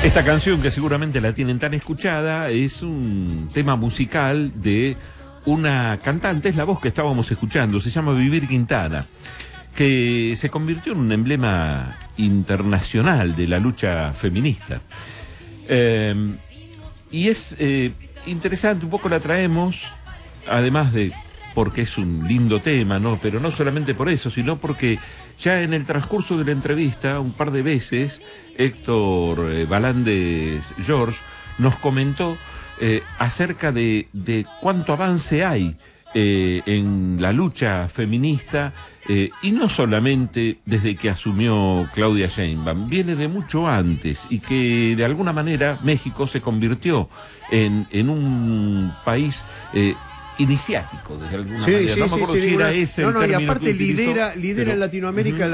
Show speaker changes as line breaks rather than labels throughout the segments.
Esta canción, que seguramente la tienen tan escuchada, es un tema musical de una cantante, es la voz que estábamos escuchando, se llama Vivir Quintana, que se convirtió en un emblema internacional de la lucha feminista. Y es interesante, un poco la traemos, además de porque es un lindo tema, ¿no? Pero no solamente por eso, sino porque ya en el transcurso de la entrevista, un par de veces, Héctor Balández George nos comentó acerca de cuánto avance hay en la lucha feminista, y no solamente desde que asumió Claudia Sheinbaum, viene de mucho antes, y que de alguna manera México se convirtió en un país iniciático, de alguna manera. No me acuerdo si era ese el término.
Y aparte
que utilizó,
lidera en Latinoamérica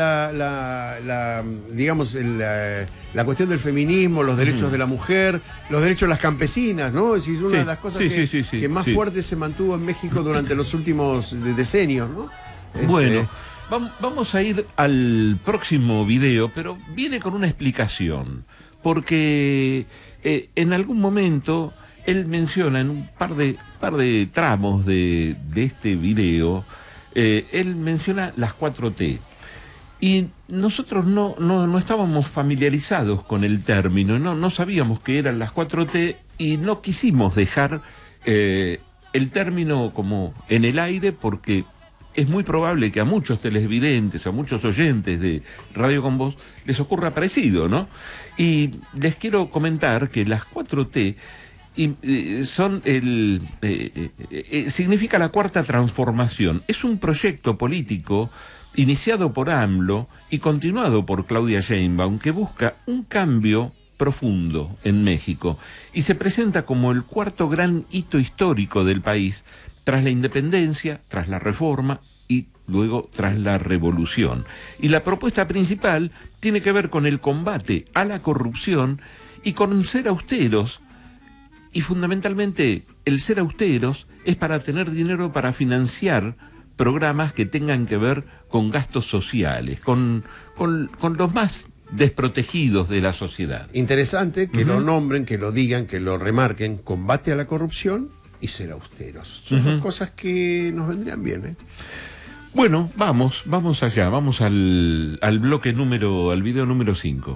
digamos, la cuestión del feminismo, los derechos de la mujer, los derechos de las campesinas, ¿no? Es decir, una de las cosas que más fuerte se mantuvo en México durante los últimos decenios, ¿no?
Bueno, vamos a ir al próximo video, pero viene con una explicación, porque en algún momento él menciona en un par de tramos de este video, él menciona las 4T. Y nosotros no estábamos familiarizados con el término, no sabíamos que eran las 4T, y no quisimos dejar el término como en el aire, porque es muy probable que a muchos televidentes, a muchos oyentes de Radio Con Voz les ocurra parecido, ¿no? Y les quiero comentar que las 4T son significa la cuarta transformación. Es un proyecto político iniciado por AMLO y continuado por Claudia Sheinbaum, que busca un cambio profundo en México y se presenta como el cuarto gran hito histórico del país, tras la independencia, tras la reforma y luego tras la revolución. Y la propuesta principal tiene que ver con el combate a la corrupción y con ser austeros. Y fundamentalmente, el ser austeros es para tener dinero para financiar programas que tengan que ver con gastos sociales, con los más desprotegidos de la sociedad.
Interesante que lo nombren, que lo digan, que lo remarquen: combate a la corrupción y ser austeros. Son dos cosas que nos vendrían bien, ¿eh?
Bueno, vamos allá, vamos al video número 5.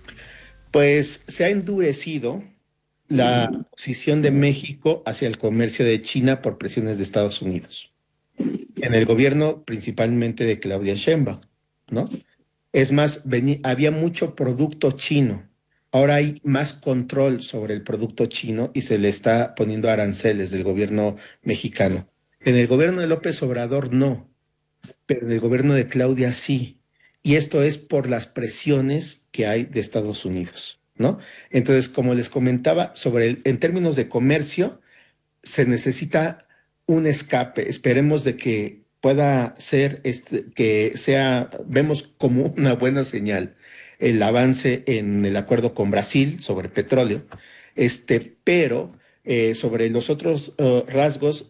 Pues se ha endurecido la posición de México hacia el comercio de China por presiones de Estados Unidos, en el gobierno principalmente de Claudia Sheinbaum, ¿no? Es más, había mucho producto chino, ahora hay más control sobre el producto chino y se le está poniendo aranceles del gobierno mexicano. En el gobierno de López Obrador no, pero en el gobierno de Claudia sí, y esto es por las presiones que hay de Estados Unidos, ¿no? Entonces, como les comentaba, en términos de comercio, se necesita un escape. Esperemos de que pueda ser, vemos como una buena señal el avance en el acuerdo con Brasil sobre petróleo, pero sobre los otros rasgos,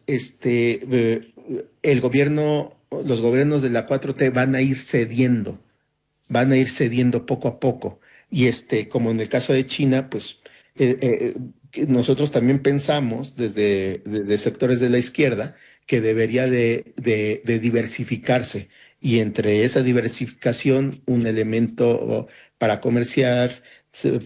los gobiernos de la 4T van a ir cediendo poco a poco. Y como en el caso de China, pues nosotros también pensamos desde sectores de la izquierda que debería de diversificarse, y entre esa diversificación un elemento para comerciar